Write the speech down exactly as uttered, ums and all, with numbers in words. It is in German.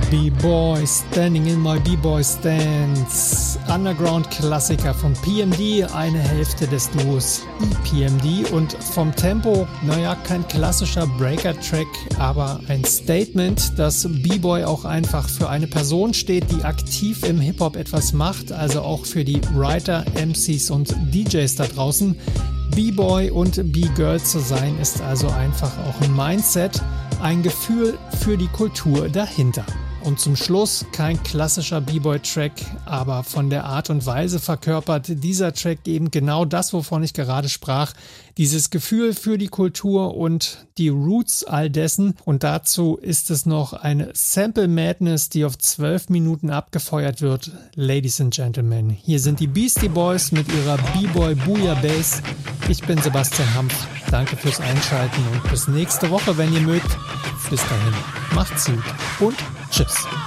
B-Boy, Standing in my B-Boy Stance. Underground-Klassiker von P M D, eine Hälfte des Duos E P M D. Und vom Tempo, naja, kein klassischer Breaker-Track, aber ein Statement, dass B-Boy auch einfach für eine Person steht, die aktiv im Hip-Hop etwas macht, also auch für die Writer, M Cs und D Js da draußen. B-Boy und B-Girl zu sein, ist also einfach auch ein Mindset, ein Gefühl für die Kultur dahinter. Und zum Schluss kein klassischer B-Boy-Track, aber von der Art und Weise verkörpert dieser Track eben genau das, wovon ich gerade sprach. Dieses Gefühl für die Kultur und die Roots all dessen. Und dazu ist es noch eine Sample Madness, die auf zwölf Minuten abgefeuert wird. Ladies and Gentlemen, hier sind die Beastie Boys mit ihrer B-Boy Booyah Bass. Ich bin Sebastian Hampf. Danke fürs Einschalten und bis nächste Woche, wenn ihr mögt. Bis dahin, macht's gut und tschüss.